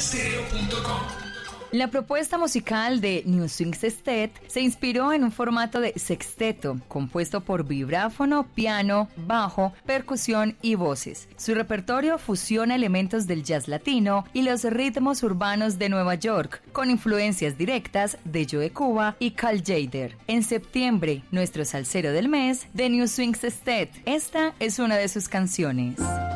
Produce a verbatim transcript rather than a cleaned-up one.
stereo punto com. La propuesta musical de New Swing Sextet se inspiró en un formato de sexteto, compuesto por vibráfono, piano, bajo, percusión y voces. Su repertorio fusiona elementos del jazz latino y los ritmos urbanos de Nueva York, con influencias directas de Joe Cuba y Cal Tjader. En septiembre, nuestro salsero del mes, de New Swing Sextet. Esta es una de sus canciones.